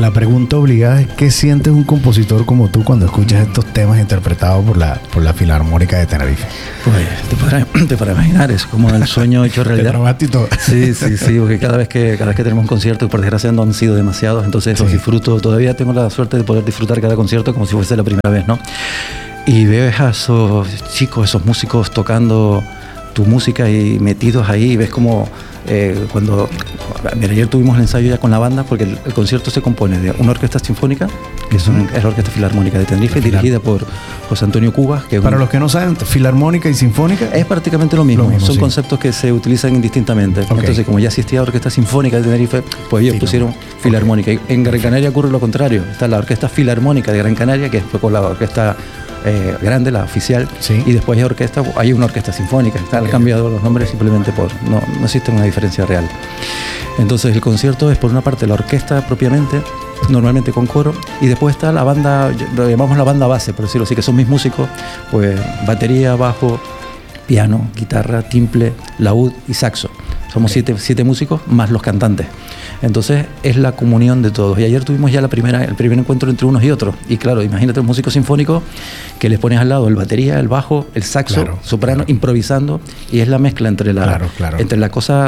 La pregunta obligada es: ¿qué sientes un compositor como tú cuando escuchas estos temas interpretados por la Filarmónica de Tenerife? Pues te podrás imaginar, es como el sueño hecho realidad. Te todo. Sí, porque cada vez que tenemos un concierto, por desgracia no han sido demasiados, entonces los disfruto. Todavía tengo la suerte de poder disfrutar cada concierto como si fuese la primera vez, ¿no? Y veo a esos chicos, esos músicos tocando tu música y metidos ahí, y ves como mira, ayer tuvimos el ensayo ya con la banda, porque el concierto se compone de una orquesta sinfónica, que es la Orquesta Filarmónica de Tenerife, dirigida por José Antonio Cubas. Para los que no saben, filarmónica y sinfónica es prácticamente lo mismo, son conceptos que se utilizan indistintamente. Entonces, como ya existía la Orquesta Sinfónica de Tenerife, pues ellos pusieron Filarmónica. En Gran Canaria ocurre lo contrario, está la Orquesta Filarmónica de Gran Canaria, que fue con la orquesta grande, la oficial, y después hay una orquesta sinfónica. Han cambiado los nombres simplemente no existe una diferencia real. Entonces el concierto es, por una parte, la orquesta propiamente, normalmente con coro, y después está la banda, lo llamamos la banda base, por decirlo así, que son mis músicos, pues batería, bajo, piano, guitarra, timple, laúd y saxo. Somos siete músicos más los cantantes. Entonces es la comunión de todos. Y ayer tuvimos ya el primer encuentro entre unos y otros. Y claro, imagínate un músico sinfónico que les pones al lado el batería, el bajo, el saxo, soprano, improvisando. Y es la mezcla entre la cosa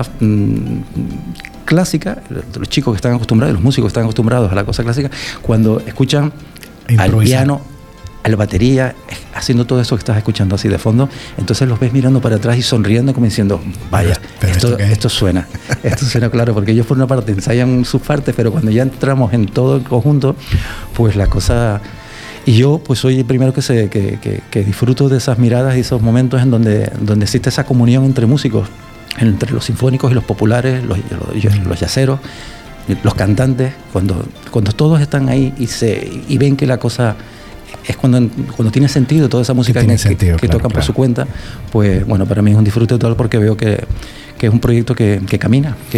clásica, los chicos que están acostumbrados, los músicos que están acostumbrados a la cosa clásica, cuando escuchan al piano, a la batería, haciendo todo eso que estás escuchando así de fondo, entonces los ves mirando para atrás y sonriendo como diciendo, vaya, esto suena claro, porque ellos por una parte ensayan sus partes, pero cuando ya entramos en todo el conjunto, pues la cosa... Y yo pues soy el primero que disfruto de esas miradas y esos momentos en donde existe esa comunión entre músicos, entre los sinfónicos y los populares, los yaceros, los cantantes, cuando todos están ahí y ven que la cosa... Es cuando tiene sentido toda esa música que tocan por su cuenta, pues bueno, para mí es un disfrute total, porque veo que es un proyecto que camina, que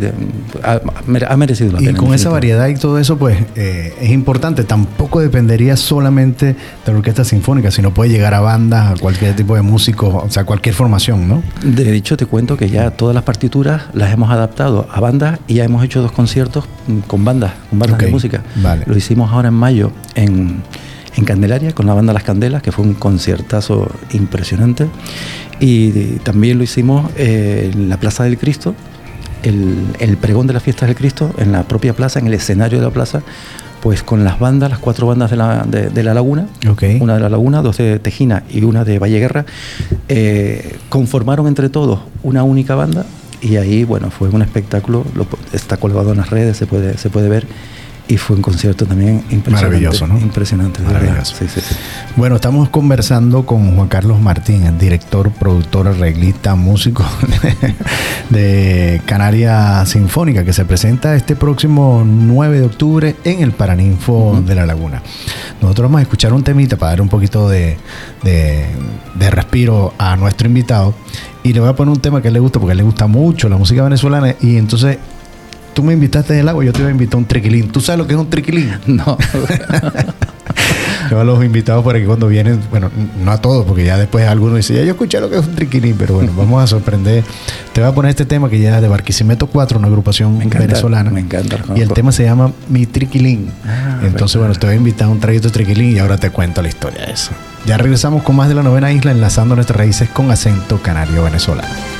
ha merecido la pena. Y con esa variedad y todo eso, pues es importante. Tampoco dependería solamente de la orquesta sinfónica, sino puede llegar a bandas, a cualquier tipo de músicos, o sea, cualquier formación, ¿no? De hecho, te cuento que ya todas las partituras las hemos adaptado a bandas y ya hemos hecho 2 conciertos con bandas de música. Vale. Lo hicimos ahora en mayo en Candelaria con la banda Las Candelas, que fue un conciertazo impresionante, y también lo hicimos en la Plaza del Cristo, el pregón de las fiestas del Cristo, en la propia plaza, en el escenario de la plaza, pues con las 4 bandas de la Laguna, una de la Laguna, 2 de Tejina y una de Valleguerra, conformaron entre todos una única banda, y ahí, bueno, fue un espectáculo, está colgado en las redes, se puede ver. Y fue un concierto también impresionante. Maravilloso, ¿no? Impresionante, maravilloso. Sí. Bueno, estamos conversando con Juan Carlos Martín, el director, productor, arreglista, músico de Canaria Sinfónica, que se presenta este próximo 9 de octubre en el Paraninfo de La Laguna. Nosotros vamos a escuchar un temita para dar un poquito de respiro a nuestro invitado, y le voy a poner un tema que a él le gusta, porque a él le gusta mucho la música venezolana, y entonces... Tú me invitaste del agua, yo te voy a invitar a un triquilín. ¿Tú sabes lo que es un triquilín? No. Yo a los invitados por aquí cuando vienen, bueno, no a todos, porque ya después algunos dicen, ya yo escuché lo que es un triquilín, pero bueno, vamos a sorprender. Te voy a poner este tema que ya es de Barquisimeto 4, una agrupación venezolana. Me encanta. Y el tema se llama Mi Triquilín. Entonces, bueno, te voy a invitar a un traguito de triquilín y ahora te cuento la historia de eso. Ya regresamos con más de La Novena Isla, enlazando nuestras raíces con acento canario venezolano.